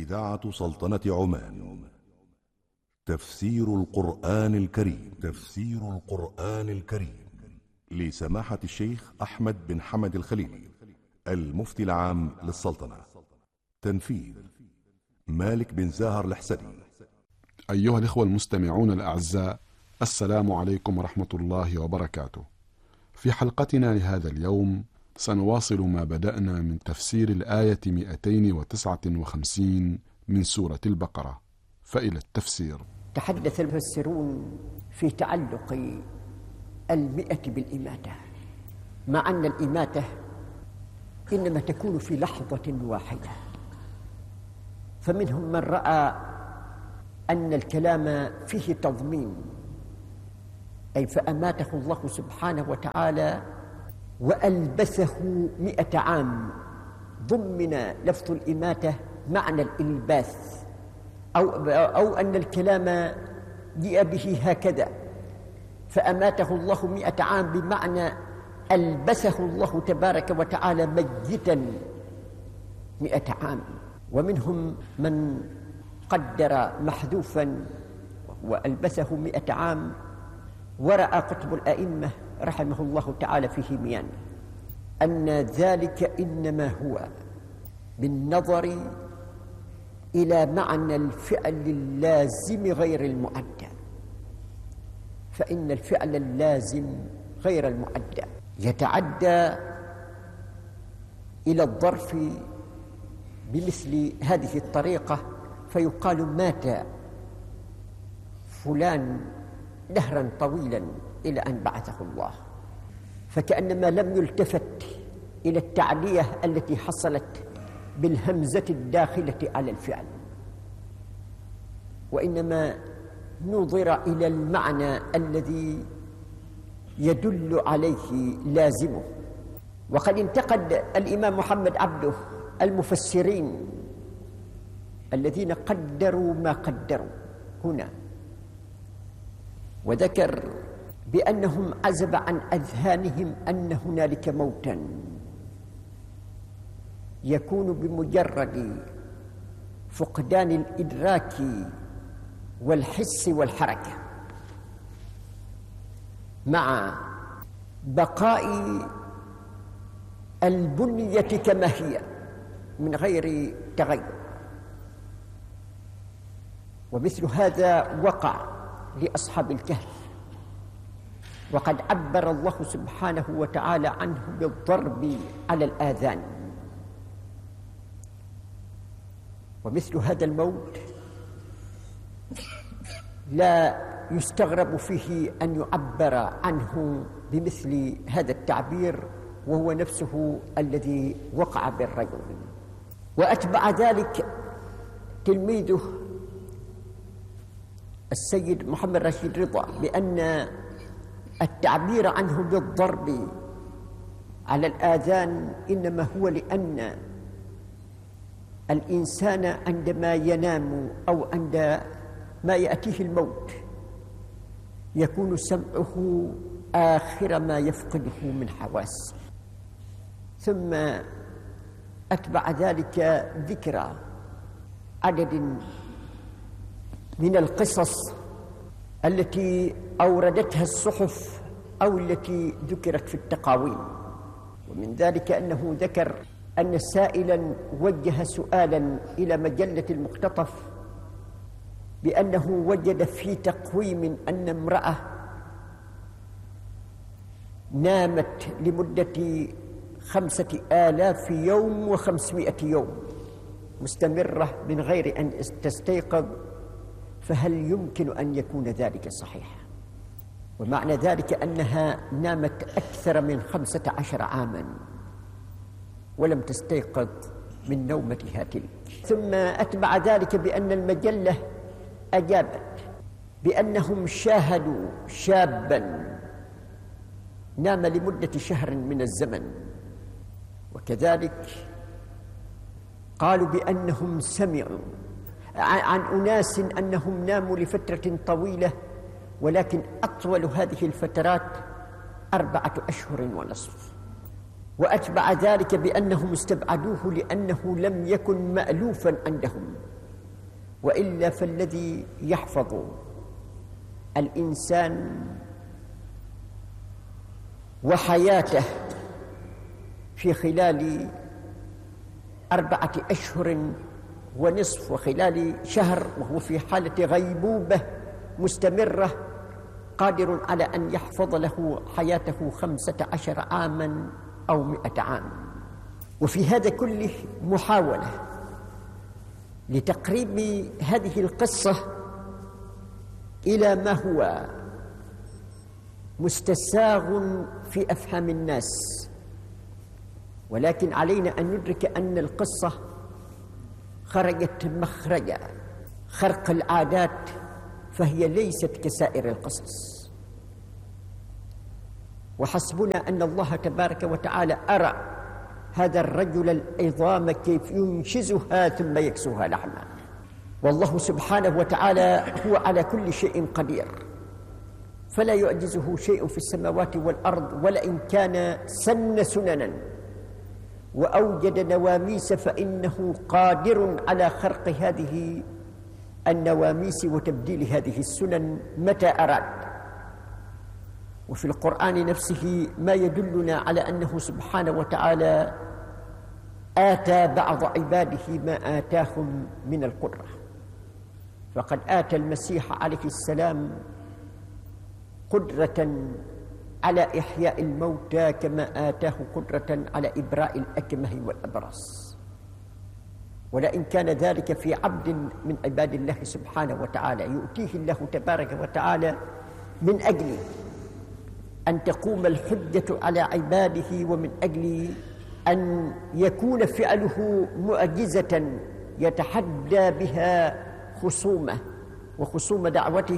إذاعة سلطنة عمان. تفسير القرآن الكريم. تفسير القرآن الكريم لسماحة الشيخ أحمد بن حمد الخليلي، المفتي العام للسلطنة. تنفيذ مالك بن زاهر الحسني. أيها الإخوة المستمعون الأعزاء، السلام عليكم ورحمة الله وبركاته. في حلقتنا لهذا اليوم سنواصل ما بدأنا من تفسير الآية 259 من سورة البقرة، فإلى التفسير. تحدث المفسرون في تعلق 100 بالإماتة، مع أن الإماتة إنما تكون في لحظة واحدة، فمنهم من رأى أن الكلام فيه تضمين، أي فأماته الله سبحانه وتعالى وألبسه 100 عام، ضمن لفظ الإماتة معنى الإلباس، أو أن الكلام جاء به هكذا، فأماته الله 100 عام بمعنى ألبسه الله تبارك وتعالى ميتا 100 عام. ومنهم من قدر محذوفا وألبسه 100 عام، ورأى قطب الأئمة رحمه الله تعالى فيه ميان أن ذلك إنما هو بالنظر إلى معنى الفعل اللازم غير المؤدى، فإن الفعل اللازم غير المؤدى يتعدى إلى الظرف بمثل هذه الطريقة، فيقال مات فلان دهرا طويلا إلى أن بعثه الله، فكأنما لم يلتفت إلى التعلية التي حصلت بالهمزة الداخلة على الفعل، وإنما نظر إلى المعنى الذي يدل عليه لازمه. وقد انتقد الإمام محمد عبده المفسرين الذين قدروا ما قدروا هنا، وذكر بأنهم عزب عن أذهانهم أن هنالك موتا يكون بمجرد فقدان الإدراك والحس والحركة، مع بقاء البنية كما هي من غير تغير. ومثل هذا وقع لأصحاب الكهف، وقد عبر الله سبحانه وتعالى عنه بالضرب على الآذان. ومثل هذا الموت لا يستغرب فيه أن يعبر عنه بمثل هذا التعبير، وهو نفسه الذي وقع بالرجل. وأتبع ذلك تلميذه السيد محمد رشيد رضا بأن التعبير عنه بالضرب على الآذان إنما هو لأن الإنسان عندما ينام أو عندما يأتيه الموت يكون سمعه آخر ما يفقده من حواسه. ثم أتبع ذلك ذكر عدد من القصص التي أوردتها الصحف أو التي ذكرت في التقاويم. ومن ذلك أنه ذكر أن سائلا وجه سؤالا إلى مجلة المقتطف بأنه وجد في تقويم أن امرأة نامت لمدة 5000 يوم و500 يوم مستمرة من غير أن تستيقظ، فهل يمكن أن يكون ذلك صحيحا؟ ومعنى ذلك أنها نامت أكثر من 15 عاما ولم تستيقظ من نومتها تلك. ثم أتبع ذلك بأن المجلة أجابت بأنهم شاهدوا شابا نام لمدة شهر من الزمن، وكذلك قالوا بأنهم سمعوا عن أناس أنهم ناموا لفترة طويلة، ولكن أطول هذه الفترات 4 أشهر ونصف. وأتبع ذلك بأنهم استبعدوه لأنه لم يكن مألوفا عندهم، وإلا فالذي يحفظ الإنسان وحياته في خلال 4 أشهر ونصف وخلال شهر وهو في حالة غيبوبة مستمرة قادر على أن يحفظ له حياته 15 عاما أو 100 عام. وفي هذا كله محاولة لتقريب هذه القصة إلى ما هو مستساغ في أفهام الناس، ولكن علينا أن ندرك أن القصة خرجت مخرج خرق العادات، فهي ليست كسائر القصص. وحسبنا أن الله تبارك وتعالى أرى هذا الرجل العظام كيف ينشزها ثم يكسوها لحما. والله سبحانه وتعالى هو على كل شيء قدير، فلا يعجزه شيء في السماوات والأرض، ولئن كان سن سننا وأوجد نواميس فإنه قادر على خرق هذه النواميس وتبديل هذه السنن متى أراد. وفي القرآن نفسه ما يدلنا على أنه سبحانه وتعالى آتى بعض عباده ما آتاهم من القدرة، فقد آتى المسيح عليه السلام قدرة على إحياء الموتى كما آتاه قدرة على إبراء الأكمه والأبرص. ولئن كان ذلك في عبد من عباد الله سبحانه وتعالى يؤتيه الله تبارك وتعالى من أجل أن تقوم الحجة على عباده، ومن أجل أن يكون فعله معجزة يتحدى بها خصومه وخصوم دعوته،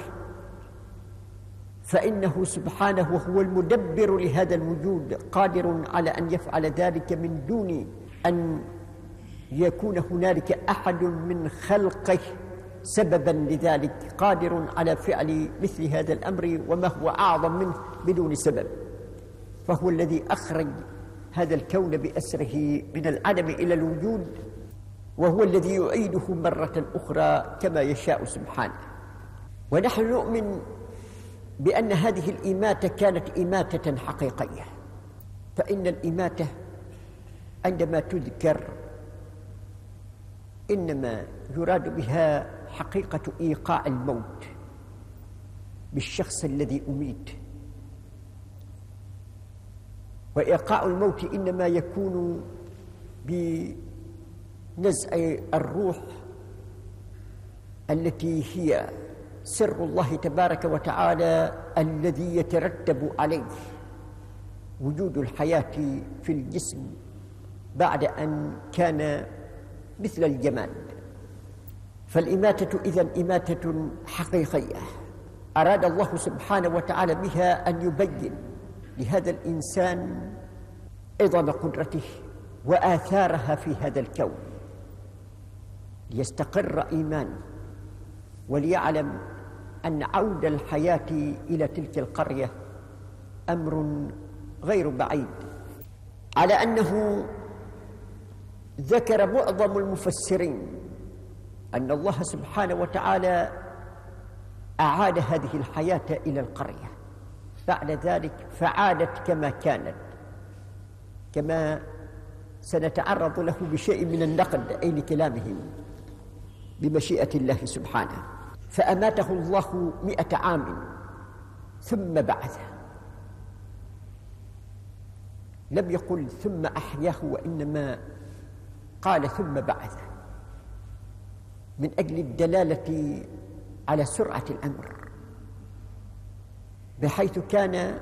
فإنه سبحانه وهو المدبر لهذا الوجود قادر على أن يفعل ذلك من دون أن يكون هنالك أحد من خلقه سببا لذلك، قادر على فعل مثل هذا الأمر وما هو أعظم منه بدون سبب. فهو الذي أخرج هذا الكون بأسره من العدم إلى الوجود، وهو الذي يعيده مرة أخرى كما يشاء سبحانه. ونحن نؤمن بأن هذه الإماتة كانت إماتة حقيقية، فإن الإماتة عندما تذكر إنما يراد بها حقيقة إيقاع الموت بالشخص الذي أميت. وإيقاع الموت إنما يكون بنزع الروح التي هي سر الله تبارك وتعالى الذي يترتب عليه وجود الحياة في الجسم بعد أن كان مثل الجماد. فالإماتة إذن إماتة حقيقية أراد الله سبحانه وتعالى بها أن يبين لهذا الإنسان عظم قدرته وآثارها في هذا الكون، ليستقر إيمانه وليعلم أن عود الحياة إلى تلك القرية أمر غير بعيد. على أنه ذكر معظم المفسرين أن الله سبحانه وتعالى أعاد هذه الحياة إلى القرية بعد ذلك فعادت كما كانت، كما سنتعرض له بشيء من النقد أي لكلامهم بمشيئة الله سبحانه. فأماته الله 100 عام ثم بعثه، لم يقل ثم أحياه، وإنما قال ثم بعثه من أجل الدلالة على سرعة الأمر، بحيث كان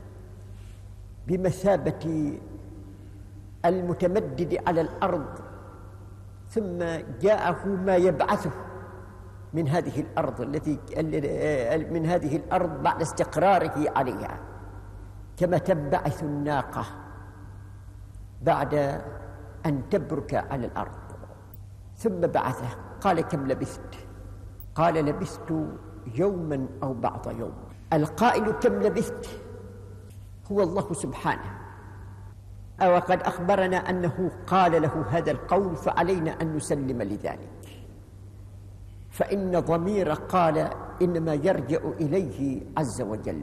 بمثابة المتمدد على الأرض ثم جاءه ما يبعثه من هذه الأرض بعد استقراره عليها، كما تنبعث الناقة بعد أن تبرك على الأرض. ثم بعثه قال كم لبثت؟ قال لبثت يوما أو بعض يوم. القائل كم لبثت هو الله سبحانه، أو قد أخبرنا أنه قال له هذا القول، فعلينا أن نسلم لذلك. فإن ضمير قال إنما يرجع إليه عز وجل،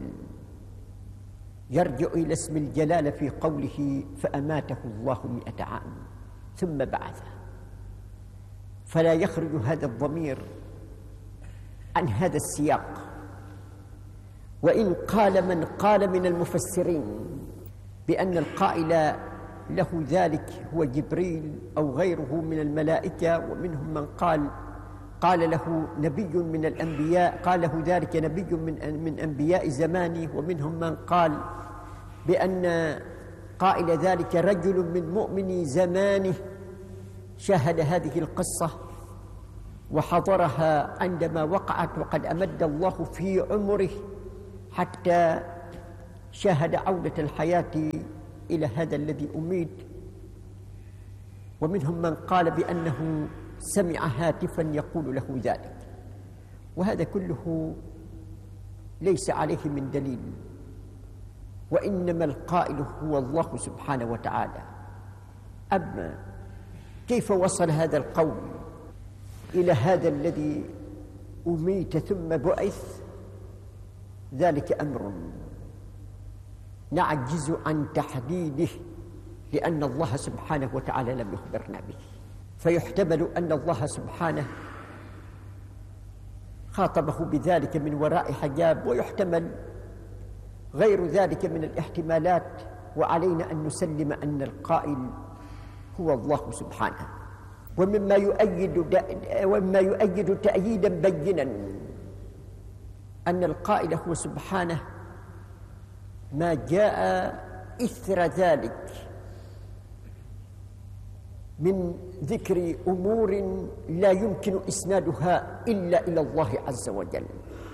يرجع إلى اسم الجلالة في قوله فأماته الله 100 عام ثم بعثه، فلا يخرج هذا الضمير عن هذا السياق. وإن قال من قال من المفسرين بأن القائل له ذلك هو جبريل أو غيره من الملائكة، ومنهم من قال له نبي من الأنبياء، قال له ذلك نبي من أنبياء زمانه، ومنهم من قال بأن قائل ذلك رجل من مؤمني زمانه شاهد هذه القصة وحضرها عندما وقعت، وقد أمد الله في عمره حتى شاهد عودة الحياة إلى هذا الذي أميت. ومنهم من قال بأنه سمع هاتفا يقول له ذلك، وهذا كله ليس عليه من دليل، وإنما القائل هو الله سبحانه وتعالى. أما كيف وصل هذا القول إلى هذا الذي أميت ثم بعث، ذلك أمر نعجز عن تحديده، لأن الله سبحانه وتعالى لم يخبرنا به. فيحتمل أن الله سبحانه خاطبه بذلك من وراء حجاب، ويحتمل غير ذلك من الاحتمالات، وعلينا أن نسلم أن القائل هو الله سبحانه. ومما يؤيد تأييدا بينا أن القائل هو سبحانه ما جاء إثر ذلك من ذكر أمور لا يمكن إسنادها إلا إلى الله عز وجل،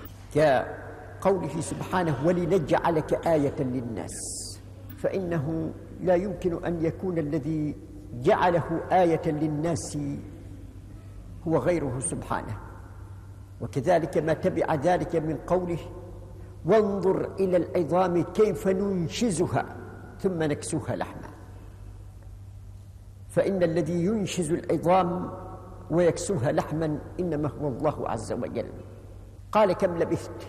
كقوله سبحانه ولنجعلك آية للناس، فإنه لا يمكن أن يكون الذي جعله آية للناس هو غيره سبحانه. وكذلك ما تبع ذلك من قوله وانظر إلى العظام كيف ننشزها ثم نكسوها لحما، فإن الذي ينشز العظام ويكسوها لحما إنما هو الله عز وجل. قال كم لبثت؟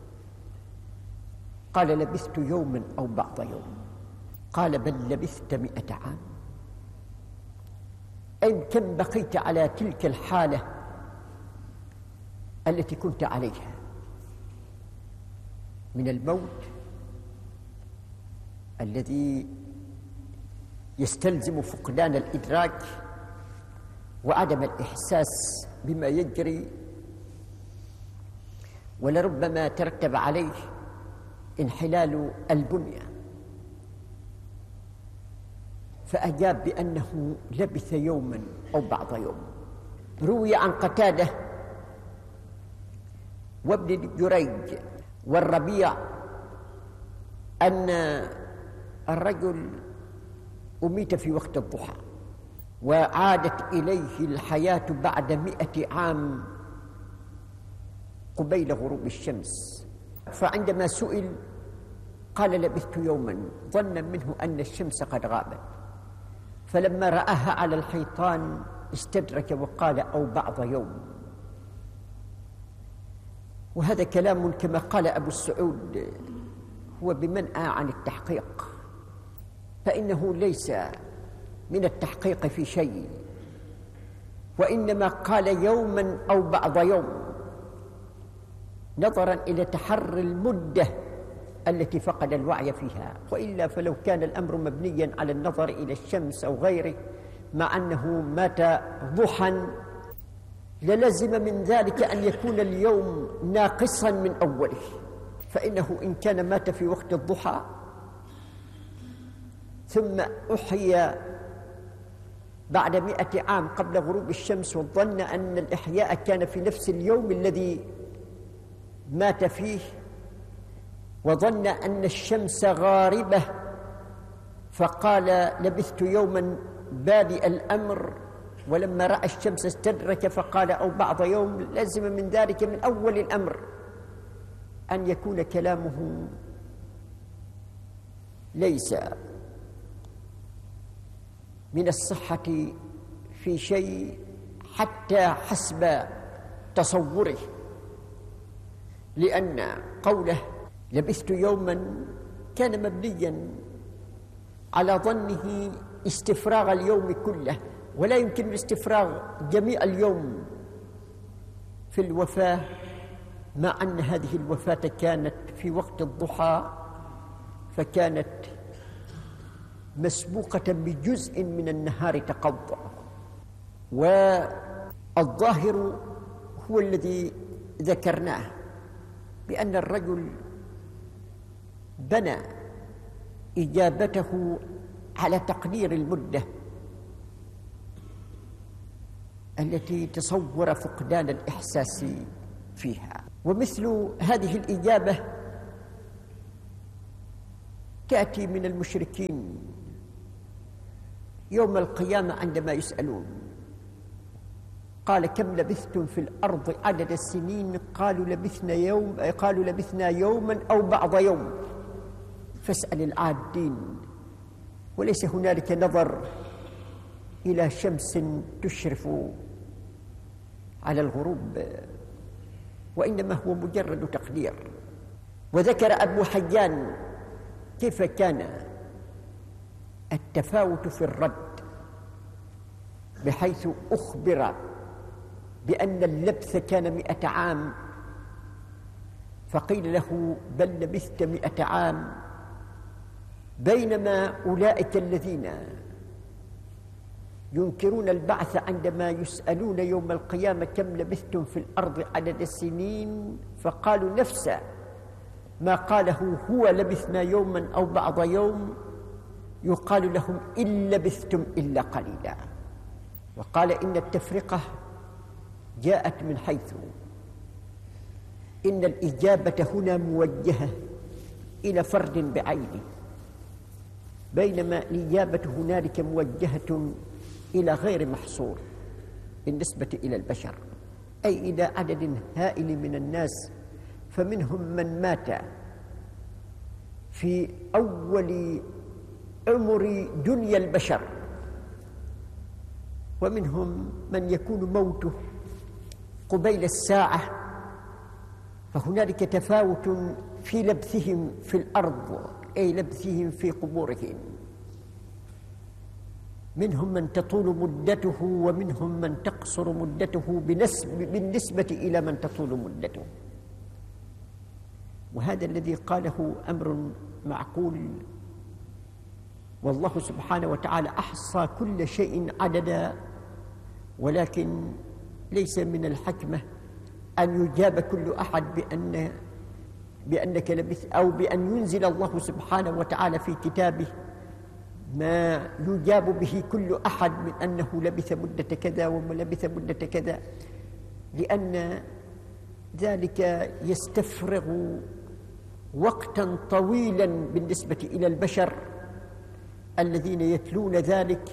قال لبثت يوما أو بعض يوم. قال بل لبثت 100 عام، أي كم بقيت على تلك الحالة التي كنت عليها من الموت الذي يستلزم فقدان الإدراك وعدم الإحساس بما يجري، ولربما ترتب عليه انحلال البنية. فأجاب بأنه لبث يوما أو بعض يوم. روي عن قتادة وابن جريج والربيع أن الرجل أميت في وقت الضحى وعادت إليه الحياة بعد 100 عام قبيل غروب الشمس، فعندما سئل قال لبثت يوما، ظنا منه أن الشمس قد غابت، فلما رآها على الحيطان استدرك وقال أو بعض يوم. وهذا كلام كما قال أبو السعود هو بمنأى عن التحقيق، فإنه ليس من التحقيق في شيء، وإنما قال يوما أو بعض يوم نظرا إلى تحري المدة التي فقد الوعي فيها، وإلا فلو كان الأمر مبنيا على النظر إلى الشمس أو غيره مع أنه مات ضحى للزم من ذلك أن يكون اليوم ناقصا من أوله، فإنه إن كان مات في وقت الضحى ثم أحيا بعد 100 عام قبل غروب الشمس، وظن أن الإحياء كان في نفس اليوم الذي مات فيه، وظن أن الشمس غاربة فقال لبثت يوما بادئ الأمر، ولما رأى الشمس استدرك فقال أو بعض يوم، لازم من ذلك من أول الأمر أن يكون كلامه ليس من الصحة في شيء حتى حسب تصوره، لأن قوله لبثت يوما كان مبنيا على ظنه استفراغ اليوم كله، ولا يمكن استفراغ جميع اليوم في الوفاة، مع أن هذه الوفاة كانت في وقت الضحى، فكانت مسبوقة بجزء من النهار تقضى. والظاهر هو الذي ذكرناه، بأن الرجل بنى إجابته على تقدير المدة التي تصور فقدان الإحساس فيها. ومثل هذه الإجابة تأتي من المشركين يوم القيامة عندما يسألون قال كم لبثتم في الأرض عدد السنين؟ قالوا لبثنا يوما أو بعض يوم، فاسأل العادين. وليس هنالك نظر إلى شمس تشرف على الغروب، وإنما هو مجرد تقدير. وذكر أبو حيان كيف كان التفاوت في الرد، بحيث أخبر بأن اللبث كان 100 عام، فقيل له بل لبثت 100 عام، بينما أولئك الذين ينكرون البعث عندما يسألون يوم القيامة كم لبثتم في الأرض عدد السنين، فقالوا نفس ما قاله هو لبثنا يوما أو بعض يوم، يقال لهم إن لبثتم إلا قليلا. وقال إن التفرقة جاءت من حيث إن الإجابة هنا موجهة إلى فرد بعينه، بينما الإجابة هنالك موجهة إلى غير محصور بالنسبة إلى البشر، أي إلى عدد هائل من الناس. فمنهم من مات في أول عمر دنيا البشر، ومنهم من يكون موته قبيل الساعة، فهنالك تفاوت في لبثهم في الأرض، أي لبثهم في قبورهم. منهم من تطول مدته، ومنهم من تقصر مدته بالنسبة إلى من تطول مدته. وهذا الذي قاله أمر معقول، والله سبحانه وتعالى أحصى كل شيء عددا، ولكن ليس من الحكمة أن يجاب كل أحد بأنك لبث، أو بأن ينزل الله سبحانه وتعالى في كتابه ما يجاب به كل أحد من أنه لبث مدة كذا ولبث مدة كذا، لأن ذلك يستفرغ وقتا طويلا بالنسبة إلى البشر الذين يتلون ذلك،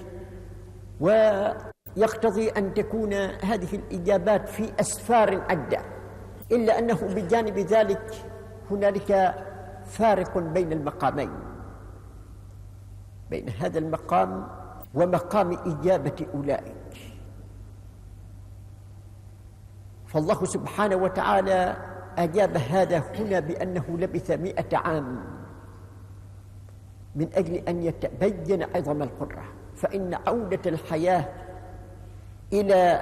ويقتضي أن تكون هذه الإجابات في أسفار عدة. إلا أنه بجانب ذلك هنالك فارق بين المقامين، بين هذا المقام ومقام إجابة أولئك. فالله سبحانه وتعالى أجاب هذا هنا بأنه لبث 100 عام من أجل أن يتبين عظم القدرة، فإن عودة الحياة إلى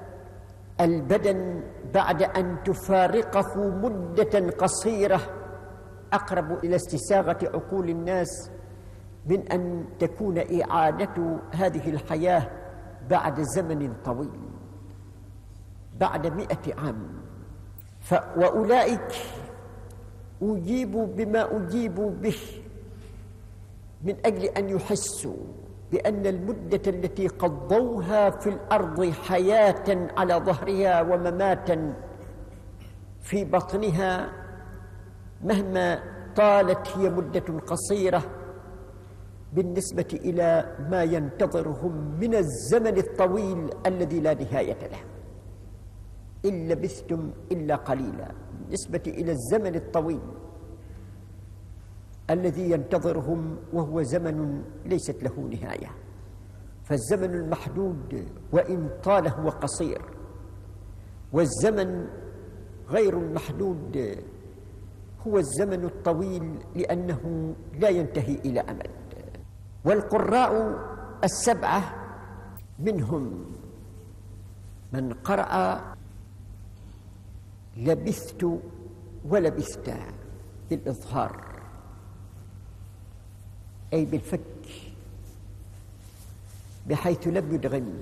البدن بعد أن تفارقه مدة قصيرة أقرب إلى استساغة عقول الناس من أن تكون إعادة هذه الحياة بعد زمن طويل، بعد 100 عام. وأولئك أجيبوا بما أجيبوا به من أجل أن يحسوا بأن المدة التي قضوها في الأرض حياة على ظهرها ومماتا في بطنها، مهما طالت هي مدة قصيرة بالنسبة إلى ما ينتظرهم من الزمن الطويل الذي لا نهاية له. إن لبثتم إلا قليلا بالنسبة إلى الزمن الطويل الذي ينتظرهم، وهو زمن ليست له نهاية. فالزمن المحدود وإن طال هو قصير، والزمن غير المحدود هو الزمن الطويل لأنه لا ينتهي إلى أمد. والقراء السبعة منهم من قرأ لبثت ولبثت بالإظهار أي بالفك، بحيث لم يدغم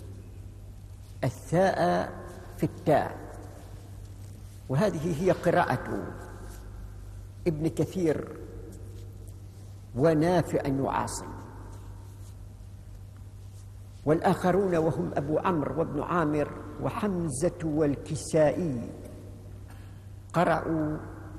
الثاء في التاء، وهذه هي قراءة ابن كثير ونافع وعاصم. والآخرون وهم أبو عمرو وابن عامر وحمزة والكسائي قرأوا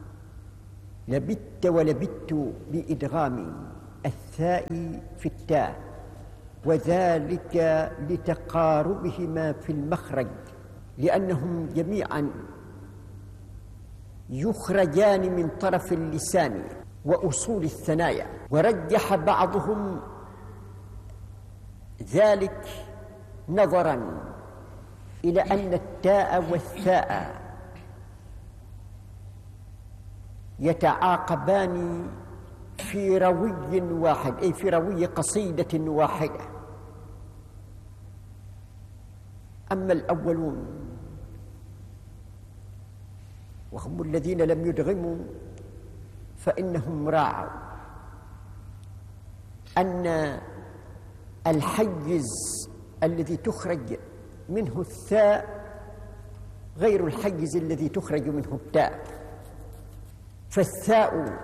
لبت ولبت بإدغام الثاء في التاء، وذلك لتقاربهما في المخرج، لأنهم جميعا يخرجان من طرف اللسان وأصول الثنايا. ورجح بعضهم ذلك نظرا إلى أن التاء والثاء يتعاقبان في روي واحد، أي في روي قصيدة واحدة. أما الأولون وهم الذين لم يدغموا فإنهم راعوا أن الحيز الذي تخرج منه الثاء غير الحيز الذي تخرج منه التاء، فالثاء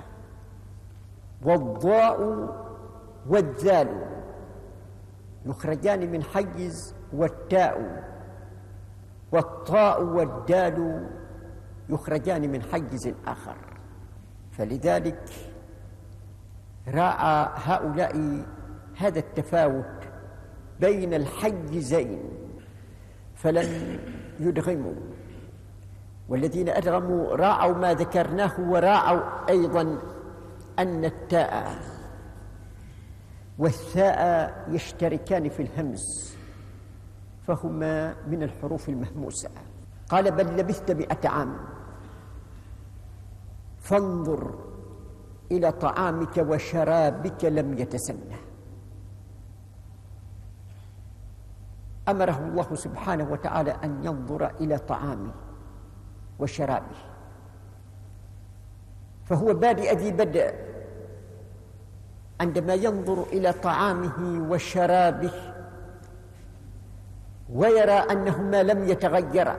والضاء والذال يخرجان من حيز، والتاء والطاء والدال يخرجان من حيز آخر. فلذلك راعى هؤلاء هذا التفاوت بين الحيزين فلم يدغموا، والذين أدغموا راعوا ما ذكرناه، وراعوا أيضا أن التاء والثاء يشتركان في الهمز فهما من الحروف المهموسة. قال بل لبثت 100 عام فانظر إلى طعامك وشرابك لم يتسنه. أمره الله سبحانه وتعالى أن ينظر إلى طعامه وشرابه، فهو بادئ ذي بدء عندما ينظر إلى طعامه وشرابه ويرى أنهما لم يتغيرا،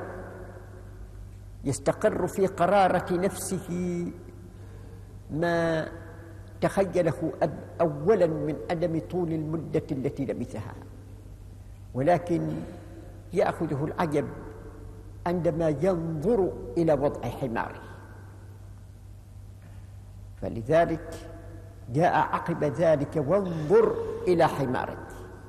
يستقر في قرارة نفسه ما تخيله أولا من عدم طول المدة التي لبثها، ولكن يأخذه العجب عندما ينظر إلى وضع حماره. فلذلك جاء عقب ذلك وانظر إلى حمارك،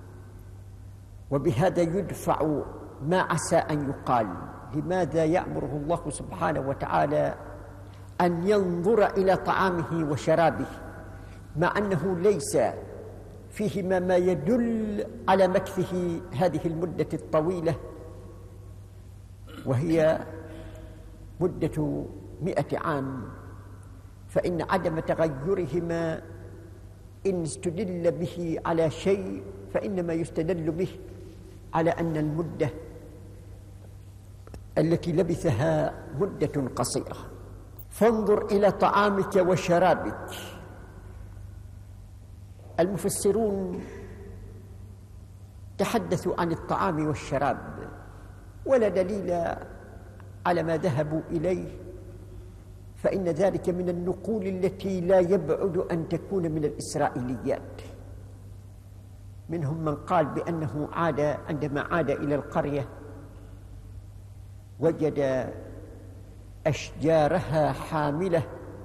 وبهذا يدفع ما عسى أن يقال لماذا يأمره الله سبحانه وتعالى أن ينظر إلى طعامه وشرابه مع أنه ليس فيهما ما يدل على مكثه هذه المدة الطويلة، وهي مدة 100 عام. فإن عدم تغيرهما إن استدل به على شيء فإنما يستدل به على أن المدة التي لبثها مدة قصيرة. فانظر إلى طعامك وشرابك. المفسرون تحدثوا عن الطعام والشراب ولا دليل على ما ذهبوا إليه، فإن ذلك من النقول التي لا يبعد أن تكون من الإسرائيليات. منهم من قال بأنه عندما عاد إلى القرية وجد أشجارها حاملة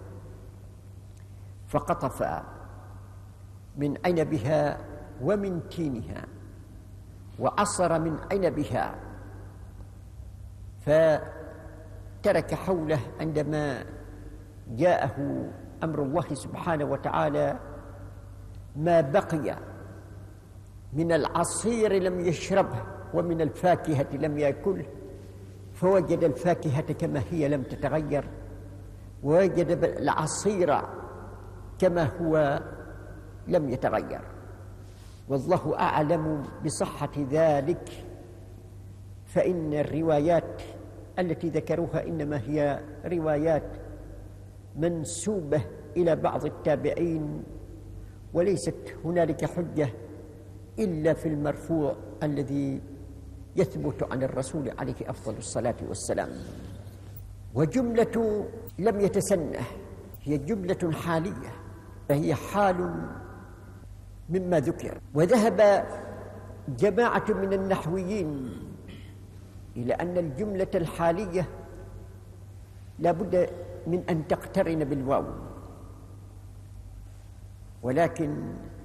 فقطف من عنبها ومن تينها وعصر من عنبها، فترك حوله عندما جاءه أمر الله سبحانه وتعالى ما بقي من العصير لم يشربه ومن الفاكهة لم يأكله فوجد الفاكهة كما هي لم تتغير، ووجد العصير كما هو لم يتغير، والله أعلم بصحة ذلك. فإن الروايات التي ذكروها إنما هي روايات منسوبة إلى بعض التابعين، وليست هنالك حجة إلا في المرفوع الذي يثبت عن الرسول عليه أفضل الصلاة والسلام. وجملة لم يتسنه هي جملة حالية، فهي حال مما ذكر. وذهب جماعة من النحويين إلى أن الجملة الحالية لا بد من أن تقترن بالواو، ولكن